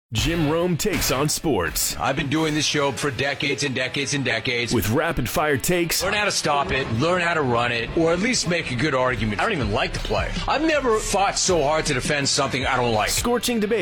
Jim Rome takes on sports. I've been doing this show for decades and decades and decades. With rapid-fire takes. Learn how to stop it, learn how to run it, or at least make a good argument. I don't even like to play. I've never fought so hard to defend something I don't like. Scorching debate.